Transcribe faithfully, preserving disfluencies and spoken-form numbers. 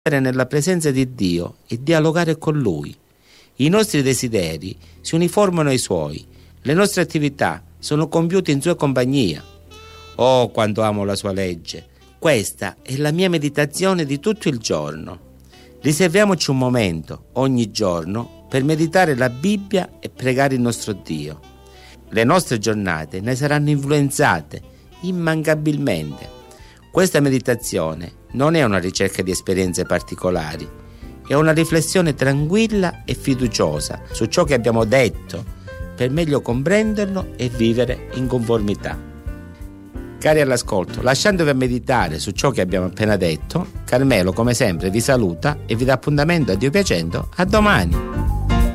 nella presenza di Dio e dialogare con Lui. I nostri desideri si uniformano ai Suoi, le nostre attività sono compiute in Sua compagnia. Oh, quanto amo la Sua legge! Questa è la mia meditazione di tutto il giorno. Riserviamoci un momento, ogni giorno, per meditare la Bibbia e pregare il nostro Dio. Le nostre giornate ne saranno influenzate immancabilmente. Questa meditazione non è una ricerca di esperienze particolari, è una riflessione tranquilla e fiduciosa su ciò che abbiamo detto per meglio comprenderlo e vivere in conformità. Cari all'ascolto, lasciandovi a meditare su ciò che abbiamo appena detto, Carmelo come sempre vi saluta e vi dà appuntamento a Dio piacendo a domani.